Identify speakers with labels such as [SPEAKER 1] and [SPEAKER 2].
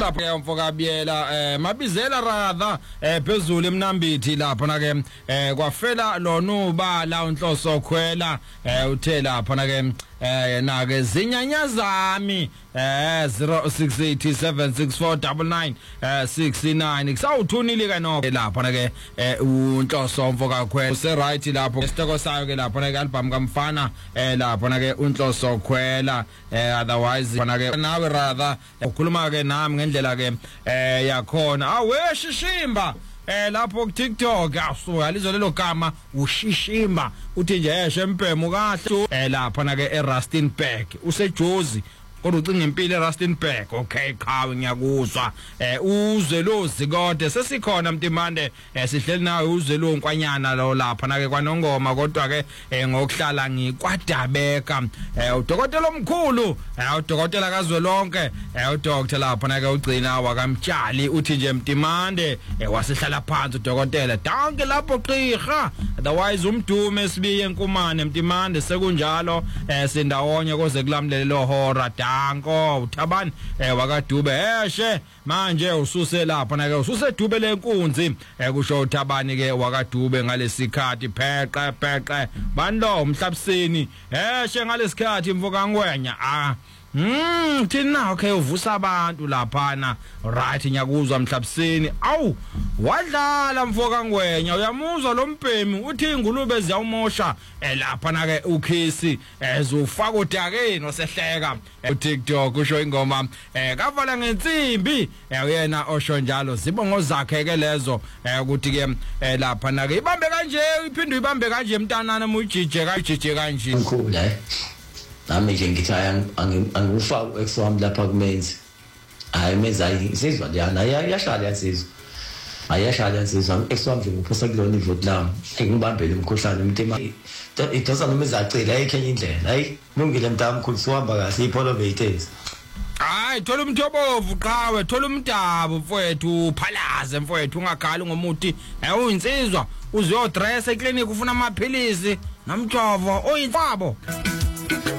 [SPEAKER 1] lapha mfoka biyela mabizela rather phezulu emnambithi lapha na ke kwafela lona ubala unhloso khwela uthe lapha na ke na ke zinyanya zami 0687649969 kusawuthunile ke no lapha na ke unhloso mfoka khwela use right lapho isitoko sayo ke lapha na ke album kamfana lapha na ke unhloso khwela otherwise bona ke nawe rather ukhuluma ke nami ngendlela ke yakhona awe shishimba lapho ku TikTok asuka lizolelo gama ushishimba uthi nje yeshempemo kahle lapha na ke eRustenburg useJozi kodwa ucinga impilo eRustenburg okay qawe ngiyakuzwa uzwelozi kodwa sesikhona Mtimande sihleli nawe uzwelonkwanyana lo lapha na ke kwaNongoma kodwa ke ngokuhlala ngikwadabeka udokotela omkhulu udokotela kazwelonke udokotela lapha na ke ugcina wakamtshali uthi nje Mtimande wasihlala phansi udokotela danke lapho qhiha otherwise umdume sibiye enkumane Mtimande sekunjalo sindawonye koze kulamlelo hora Anko uthabani wakadube manje ususe lapha na ke ususe dube lenkunzi kusho uthabani ke wakadube ngalesikhathi pheqe banlo umhlabiseni ngalesikhathi mfoka ngwenya thina okay uvusa abantu laphana right nyakuzwa mhlabiseni awu wadlala mfoka ngwenya uyamuzwa lo mbhemi uthi ingulube ziyawumosha lapha na ke ukhisi ezofaka udakeni osehleka uTikTok usho ingoma kavala ngensimbi uyena osho njalo zibongo zakhe ke lezo ukuthi ke lapha na ke ibambe kanje iphinde ibambe kanje mntanana mujije kanje
[SPEAKER 2] cool nami nje ngithi angifaka ex wami lapha kumenzi menza isizwa liyana yashaya yansizwa ayashaya yansizwa ex wami nje ngiphosa kulona ivoti lami ngibambele umkhohlane umtima idosa noma izacela ayikhenye indlela hayi lungile mntana mkhulu siwamba kahle ipholo veites
[SPEAKER 1] hayi thola umthobovu qawe thola umdabu mfowethu uphalaze mfowethu ungakhali ngomuthi uyinsizwa uziyodress eclinic ufuna amaphilisi nomjovo oyinfabo